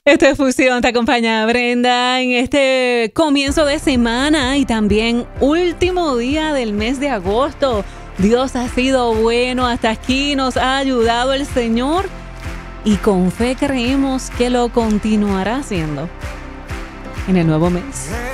Esto es Fusión, te acompaña Brenda en este comienzo de semana y también último día del mes de agosto. Dios ha sido bueno, hasta aquí nos ha ayudado el Señor y con fe creemos que lo continuará haciendo en el nuevo mes.